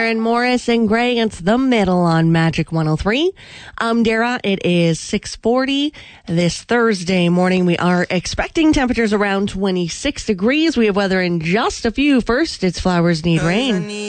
And Morris and Gray, it's the middle on Magic 103. I'm Dara. It is 6:40 this Thursday morning. We are expecting temperatures around 26 degrees. We have weather in just a few. First, it's Flowers Need Rain.